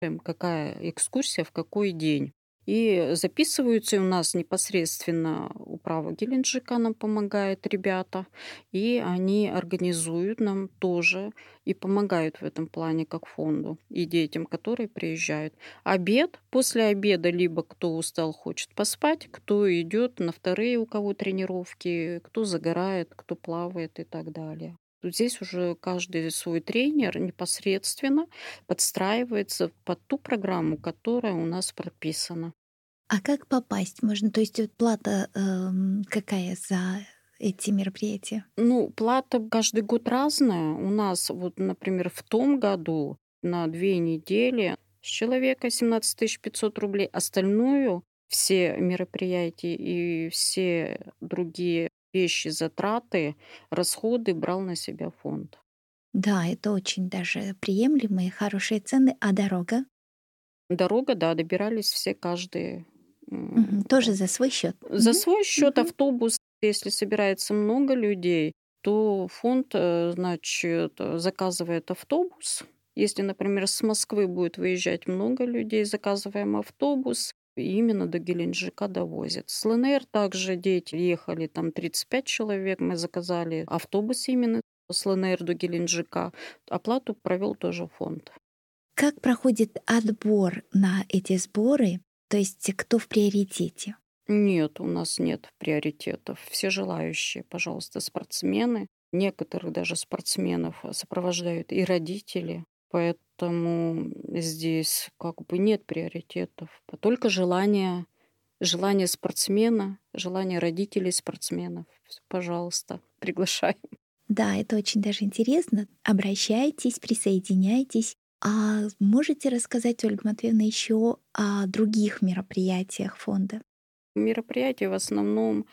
какая экскурсия в какой день. И записываются, и у нас непосредственно управа Геленджика нам помогает, ребята, и они организуют нам тоже и помогают в этом плане как фонду и детям, которые приезжают. Обед, после обеда либо кто устал, хочет поспать, кто идет на вторые, у кого тренировки, кто загорает, кто плавает и так далее. Тут здесь уже каждый свой тренер непосредственно подстраивается под ту программу, которая у нас прописана. А как попасть можно? То есть вот плата, какая за эти мероприятия? Ну, плата каждый год разная. У нас вот, например, в том году на 2 недели с человека 17 500 рублей. Остальную, все мероприятия и все другие вещи, затраты, расходы брал на себя фонд. Да, это очень даже приемлемые, хорошие цены. А дорога? Дорога, да, добирались все, каждый Мгм. Тоже за свой счет. за свой счет. Мгм. Автобус, если собирается много людей, то фонд, значит, заказывает автобус. Если, например, с Москвы будет выезжать много людей, заказываем автобус, и именно до Геленджика довозят. С ЛНР также дети ехали, там 35 человек, мы заказали автобус именно с ЛНР до Геленджика. Оплату провел тоже фонд. Как проходит отбор на эти сборы? То есть кто в приоритете? Нет, у нас нет приоритетов. Все желающие, пожалуйста, спортсмены. Некоторых даже спортсменов сопровождают и родители. Поэтому здесь как бы нет приоритетов. Только желание спортсмена, желание родителей спортсменов. Пожалуйста, приглашаем. Да, это очень даже интересно. Обращайтесь, присоединяйтесь. А можете рассказать, Ольга Матвеевна, еще о других мероприятиях фонда? Мероприятия в основном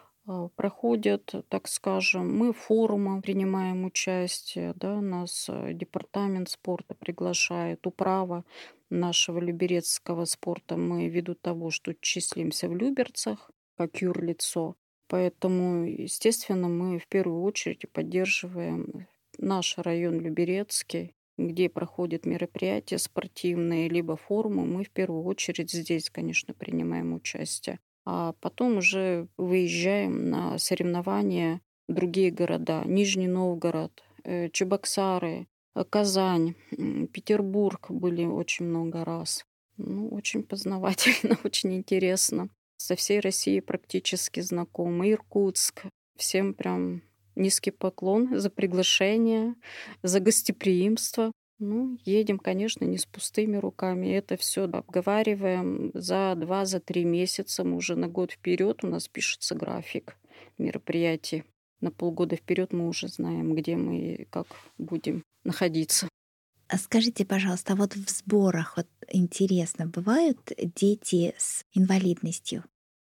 проходят, так скажем, мы в форумах принимаем участие, да, нас департамент спорта приглашает, управа нашего люберецкого спорта. Мы ввиду того, что числимся в Люберцах, как юрлицо, поэтому, естественно, мы в первую очередь поддерживаем наш район Люберецкий, где проходят мероприятия спортивные, либо форумы. Мы в первую очередь здесь, конечно, принимаем участие. А потом уже выезжаем на соревнования в другие города. Нижний Новгород, Чебоксары, Казань, Петербург были очень много раз. Ну, очень познавательно, очень интересно. Со всей Россией практически знакомы. Иркутск. Всем прям низкий поклон за приглашение, за гостеприимство. Ну, едем, конечно, не с пустыми руками. Это все обговариваем за 2-3 месяца. Мы уже на год вперед у нас пишется график мероприятий. На полгода вперед мы уже знаем, где мы и как будем находиться. А скажите, пожалуйста, а вот в сборах, вот интересно, бывают дети с инвалидностью?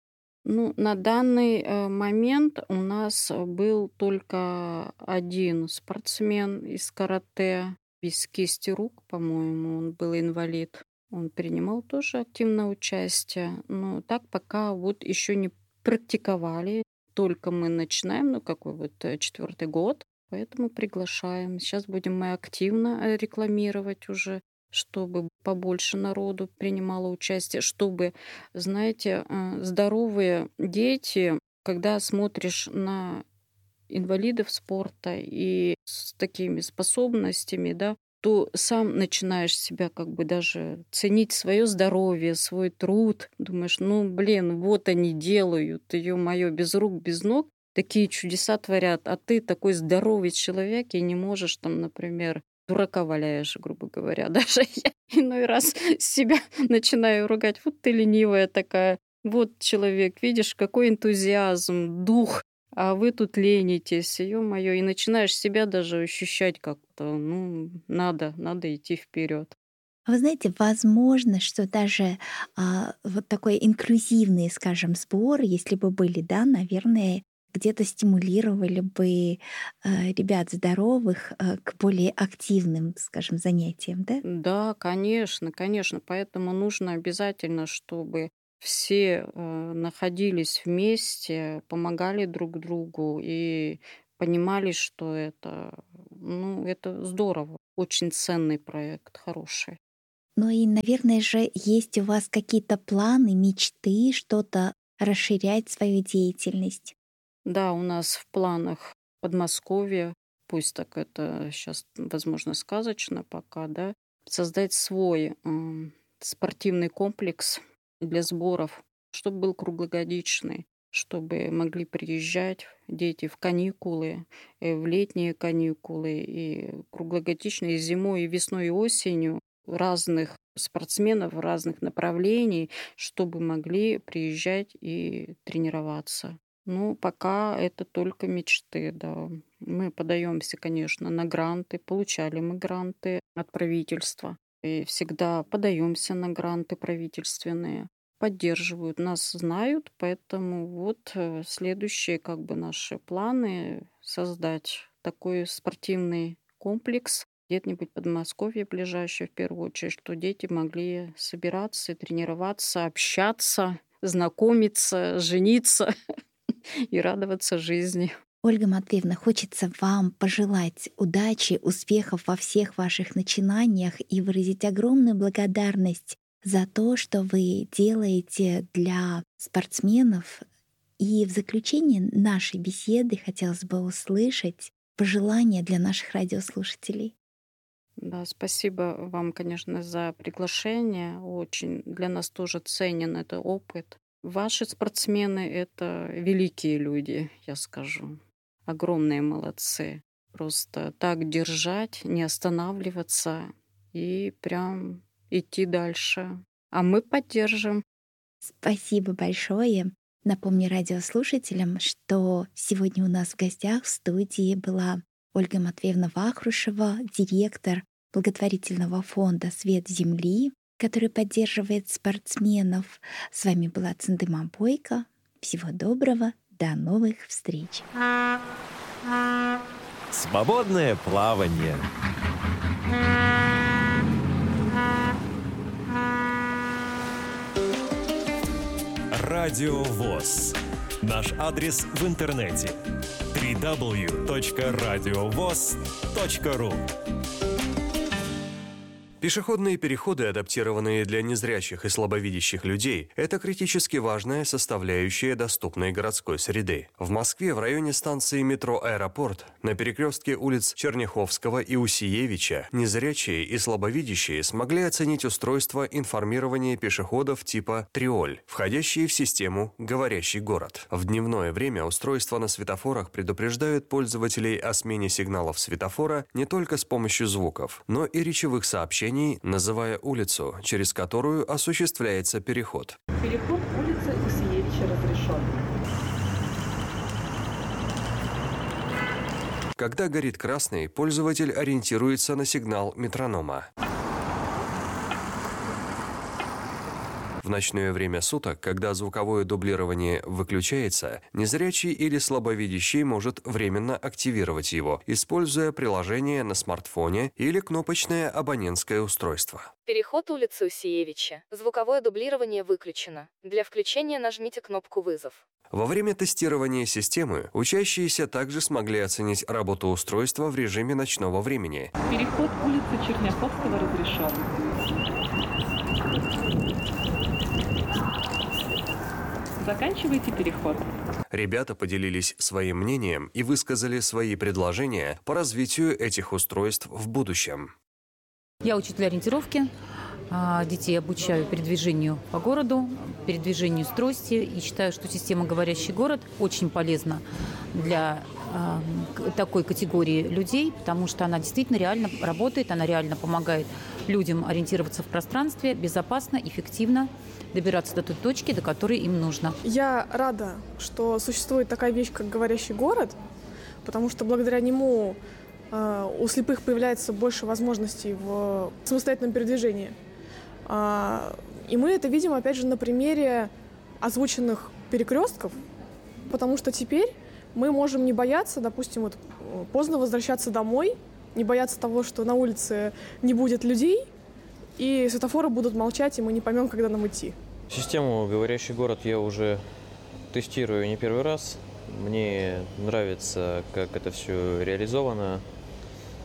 Ну, на данный момент у нас был только один спортсмен из карате без кисти рук, по-моему, он был инвалид. Он принимал тоже активное участие. Но так пока вот еще не практиковали. Только мы начинаем, ну какой вот 4-й год, поэтому приглашаем. Сейчас будем мы активно рекламировать уже, чтобы побольше народу принимало участие, чтобы, знаете, здоровые дети, когда смотришь на инвалидов спорта и с такими способностями, да, то сам начинаешь себя как бы даже ценить свое здоровье, свой труд. Думаешь, ну, блин, вот они делают, ё-моё, без рук, без ног, такие чудеса творят, а ты такой здоровый человек и не можешь там, например, дурака валяешь, грубо говоря. Даже я иной раз себя начинаю ругать. Вот ты ленивая такая. Вот человек, видишь, какой энтузиазм, дух, а вы тут ленитесь, ё-моё, и начинаешь себя даже ощущать как-то, ну, надо идти вперед. Вы знаете, возможно, что даже вот такой инклюзивный, скажем, сбор, если бы были, да, наверное, где-то стимулировали бы ребят здоровых к более активным, скажем, занятиям, да? Да, конечно, конечно, поэтому нужно обязательно, чтобы все находились вместе, помогали друг другу и понимали, что это, ну, это здорово, очень ценный проект, хороший. Ну и, наверное же, есть у вас какие-то планы, мечты, что-то расширять свою деятельность? Да, у нас в планах Подмосковье, пусть так это сейчас, возможно, сказочно пока, да, создать свой спортивный комплекс для сборов, чтобы был круглогодичный, чтобы могли приезжать дети в каникулы, в летние каникулы, и круглогодично и зимой, и весной, и осенью разных спортсменов разных направлений, чтобы могли приезжать и тренироваться. Ну, пока это только мечты, да. Мы подаемся, конечно, на гранты, получали мы гранты от правительства. И всегда подаемся на гранты правительственные. Поддерживают, нас знают, поэтому вот следующие как бы наши планы создать такой спортивный комплекс где-нибудь в Подмосковье ближайшее, в первую очередь, что дети могли собираться, тренироваться, общаться, знакомиться, жениться и радоваться жизни. Ольга Матвеевна, хочется вам пожелать удачи, успехов во всех ваших начинаниях и выразить огромную благодарность за то, что вы делаете для спортсменов. И в заключение нашей беседы хотелось бы услышать пожелания для наших радиослушателей. Да, спасибо вам, конечно, за приглашение. Очень для нас тоже ценен этот опыт. Ваши спортсмены — это великие люди, я скажу. Огромные молодцы. Просто так держать, не останавливаться и прям идти дальше. А мы поддержим. Спасибо большое. Напомню радиослушателям, что сегодня у нас в гостях в студии была Ольга Матвеевна Вахрушева, директор благотворительного фонда «Свет Земли», который поддерживает спортсменов. С вами была Цендыма Бойко. Всего доброго, до новых встреч. Свободное плавание. Радио ВОС. Наш адрес в интернете www.radiovoz.ru. Пешеходные переходы, адаптированные для незрячих и слабовидящих людей, это критически важная составляющая доступной городской среды. В Москве в районе станции метро «Аэропорт» на перекрестке улиц Черняховского и Усиевича незрячие и слабовидящие смогли оценить устройство информирования пешеходов типа «Триоль», входящие в систему «Говорящий город». В дневное время устройства на светофорах предупреждают пользователей о смене сигналов светофора не только с помощью звуков, но и речевых сообщений, называя улицу, через которую осуществляется переход. Переход улицы Усиевича разрешен. Когда горит красный, пользователь ориентируется на сигнал метронома. В ночное время суток, когда звуковое дублирование выключается, незрячий или слабовидящий может временно активировать его, используя приложение на смартфоне или кнопочное абонентское устройство. Переход улицы Усиевича. Звуковое дублирование выключено. Для включения нажмите кнопку «Вызов». Во время тестирования системы учащиеся также смогли оценить работу устройства в режиме ночного времени. Переход улицы Черняховского разрешен. Заканчивайте переход. Ребята поделились своим мнением и высказали свои предложения по развитию этих устройств в будущем. Я учитель ориентировки. Детей обучаю передвижению по городу, передвижению с трости. И считаю, что система «Говорящий город» очень полезна для такой категории людей, потому что она действительно реально работает, она реально помогает людям ориентироваться в пространстве безопасно, эффективно, добираться до той точки, до которой им нужно. Я рада, что существует такая вещь, как «Говорящий город», потому что благодаря нему у слепых появляется больше возможностей в самостоятельном передвижении. И мы это видим, опять же, на примере озвученных перекрестков, потому что теперь мы можем не бояться, допустим, вот поздно возвращаться домой, не бояться того, что на улице не будет людей, и светофоры будут молчать, и мы не поймем, когда нам идти. Систему «Говорящий город» я уже тестирую не первый раз. Мне нравится, как это все реализовано.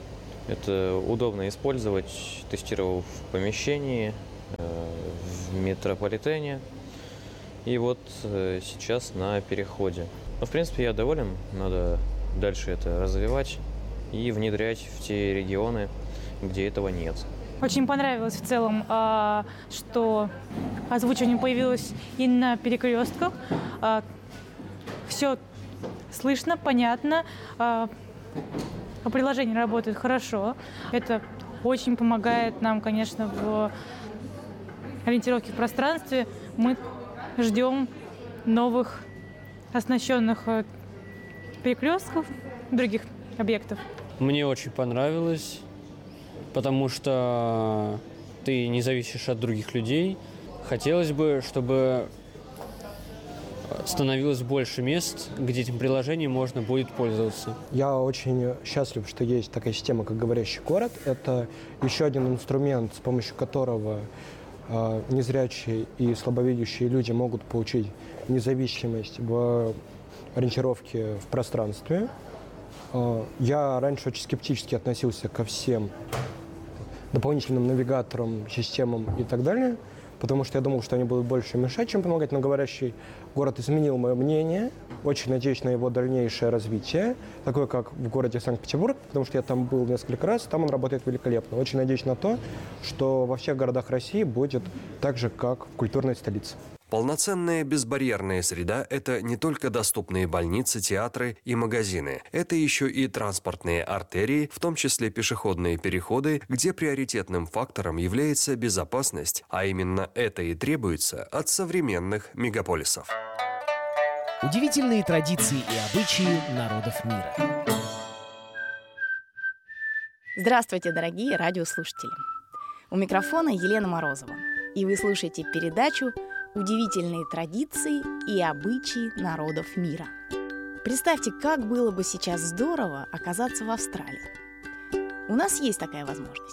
Это удобно использовать. Тестировал в помещении, в метрополитене. И вот сейчас на переходе. Но, в принципе, я доволен. Надо дальше это развивать и внедрять в те регионы, где этого нет. Очень понравилось в целом, что озвучивание появилось и на перекрестках. Все слышно, понятно. Приложение работает хорошо. Это очень помогает нам, конечно, в ориентировке в пространстве. Мы ждем новых оснащенных перекрестков, других объектов. Мне очень понравилось, потому что ты не зависишь от других людей. Хотелось бы, чтобы становилось больше мест, где этим приложением можно будет пользоваться. Я очень счастлив, что есть такая система, как «Говорящий город». Это еще один инструмент, с помощью которого незрячие и слабовидящие люди могут получить независимость в ориентировке в пространстве. Я раньше очень скептически относился ко всем дополнительным навигаторам, системам и так далее, потому что я думал, что они будут больше мешать, чем помогать, но «Говорящий город» изменил мое мнение. Очень надеюсь на его дальнейшее развитие, такое как в городе Санкт-Петербург, потому что я там был несколько раз, там он работает великолепно. Очень надеюсь на то, что во всех городах России будет так же, как в культурной столице. Полноценная безбарьерная среда – это не только доступные больницы, театры и магазины. Это еще и транспортные артерии, в том числе пешеходные переходы, где приоритетным фактором является безопасность, а именно это и требуется от современных мегаполисов. Удивительные традиции и обычаи народов мира. Здравствуйте, дорогие радиослушатели! У микрофона Елена Морозова, и вы слушаете передачу «Удивительные традиции и обычаи народов мира». Представьте, как было бы сейчас здорово оказаться в Австралии. У нас есть такая возможность.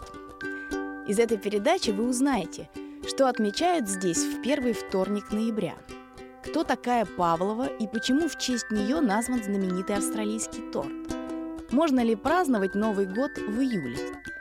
Из этой передачи вы узнаете, что отмечают здесь в первый вторник ноября, кто такая Павлова и почему в честь нее назван знаменитый австралийский торт, можно ли праздновать Новый год в июле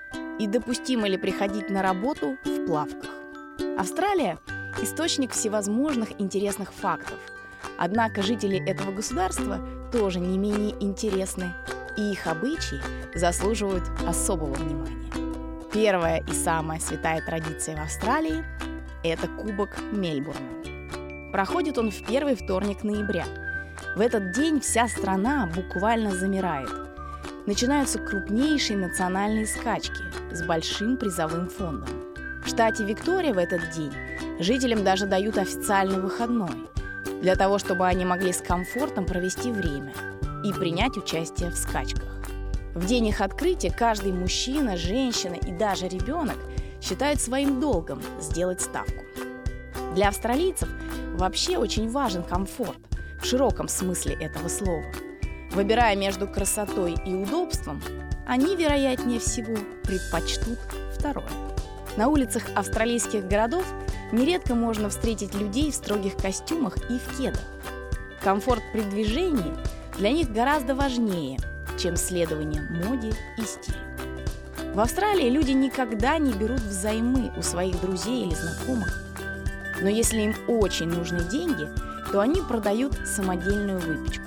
и допустимо ли приходить на работу в плавках. Австралия – источник всевозможных интересных фактов. Однако жители этого государства тоже не менее интересны, и их обычаи заслуживают особого внимания. Первая и самая святая традиция в Австралии – это Кубок Мельбурна. Проходит он в первый вторник ноября. В этот день вся страна буквально замирает. Начинаются крупнейшие национальные скачки с большим призовым фондом. В штате Виктория в этот день жителям даже дают официальный выходной, для того, чтобы они могли с комфортом провести время и принять участие в скачках. В день их открытия каждый мужчина, женщина и даже ребенок считают своим долгом сделать ставку. Для австралийцев вообще очень важен комфорт в широком смысле этого слова. Выбирая между красотой и удобством, они, вероятнее всего, предпочтут второе. На улицах австралийских городов нередко можно встретить людей в строгих костюмах и в кедах. Комфорт при движении для них гораздо важнее, чем следование моде и стилю. В Австралии люди никогда не берут взаймы у своих друзей или знакомых. Но если им очень нужны деньги, то они продают самодельную выпечку.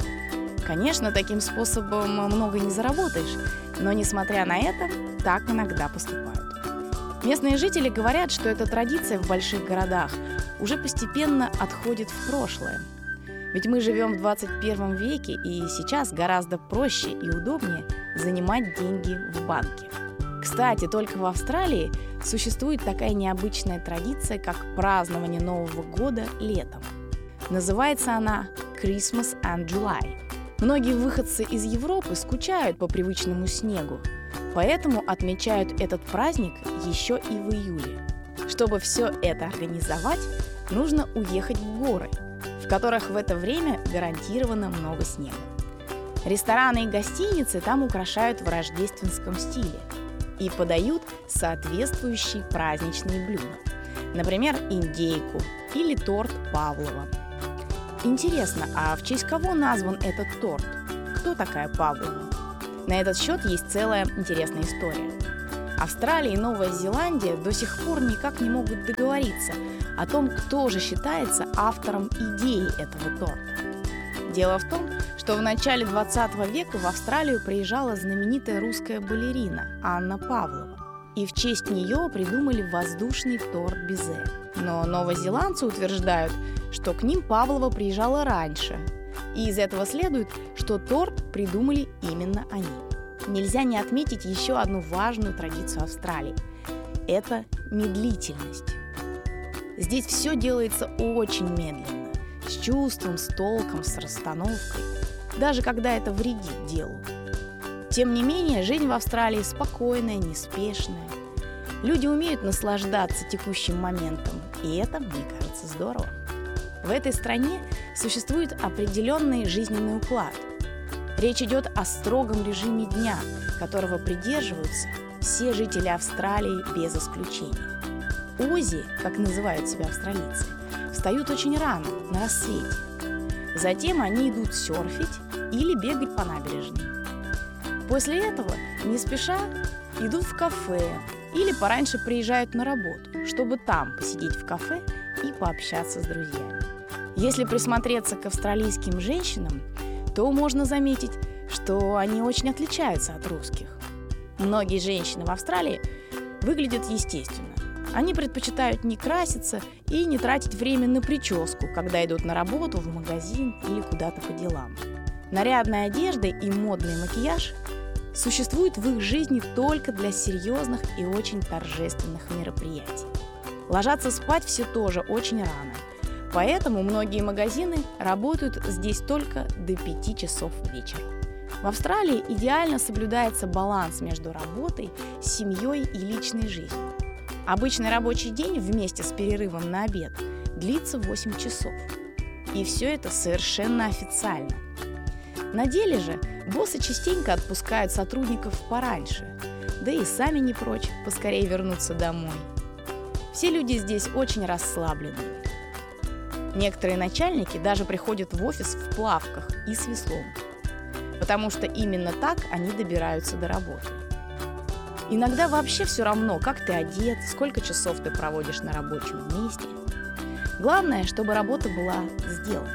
Конечно, таким способом много не заработаешь, но, несмотря на это, так иногда поступают. Местные жители говорят, что эта традиция в больших городах уже постепенно отходит в прошлое. Ведь мы живем в 21 веке, и сейчас гораздо проще и удобнее занимать деньги в банке. Кстати, только в Австралии существует такая необычная традиция, как празднование Нового года летом. Называется она Christmas and July. Многие выходцы из Европы скучают по привычному снегу, поэтому отмечают этот праздник еще и в июле. Чтобы все это организовать, нужно уехать в горы, в которых в это время гарантированно много снега. Рестораны и гостиницы там украшают в рождественском стиле и подают соответствующие праздничные блюда, например, индейку или торт Павлова. Интересно, а в честь кого назван этот торт? Кто такая Павлова? На этот счет есть целая интересная история. Австралия и Новая Зеландия до сих пор никак не могут договориться о том, кто же считается автором идеи этого торта. Дело в том, что в начале 20 века в Австралию приезжала знаменитая русская балерина Анна Павлова. И в честь нее придумали воздушный торт безе. Но новозеландцы утверждают, что к ним Павлова приезжала раньше. И из этого следует, что торт придумали именно они. Нельзя не отметить еще одну важную традицию Австралии. Это медлительность. Здесь все делается очень медленно, с чувством, с толком, с расстановкой, даже когда это вредит делу. Тем не менее, жизнь в Австралии спокойная, неспешная. Люди умеют наслаждаться текущим моментом, и это, мне кажется, здорово. В этой стране существует определенный жизненный уклад. Речь идет о строгом режиме дня, которого придерживаются все жители Австралии без исключения. Ози, как называют себя австралийцы, встают очень рано, на рассвете. Затем они идут серфить или бегать по набережной. После этого, не спеша, идут в кафе или пораньше приезжают на работу, чтобы там посидеть в кафе и пообщаться с друзьями. Если присмотреться к австралийским женщинам, то можно заметить, что они очень отличаются от русских. Многие женщины в Австралии выглядят естественно. Они предпочитают не краситься и не тратить время на прическу, когда идут на работу, в магазин или куда-то по делам. Нарядная одежда и модный макияж существуют в их жизни только для серьезных и очень торжественных мероприятий. Ложатся спать все тоже очень рано, поэтому многие магазины работают здесь только до 5 часов вечера. В Австралии идеально соблюдается баланс между работой, семьей и личной жизнью. Обычный рабочий день вместе с перерывом на обед длится 8 часов. И все это совершенно официально. На деле же боссы частенько отпускают сотрудников пораньше, да и сами не прочь поскорее вернуться домой. Все люди здесь очень расслабленные. Некоторые начальники даже приходят в офис в плавках и с веслом, потому что именно так они добираются до работы. Иногда вообще все равно, как ты одет, сколько часов ты проводишь на рабочем месте. Главное, чтобы работа была сделана.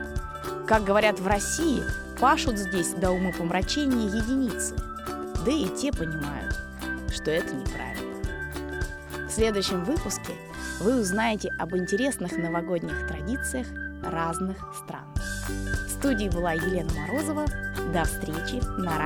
Как говорят в России, пашут здесь до умопомрачения единицы, да и те понимают, что это неправильно. В следующем выпуске вы узнаете об интересных новогодних традициях разных стран. В студии была Елена Морозова. До встречи на